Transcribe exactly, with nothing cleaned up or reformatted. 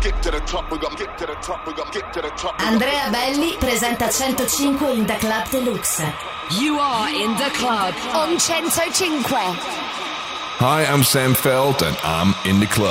get to the top, we gon' get to the top, we gon' get to the top. Andrea Belli presenta centocinque in The Club Deluxe. You are in the club on centocinque. Hi, I'm Sam Feld and I'm in the club.